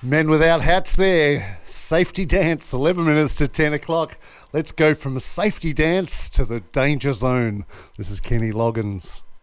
Men Without Hats there. Safety dance, 11 minutes to 10 o'clock. Let's go from a safety dance to the danger zone. This is Kenny Loggins.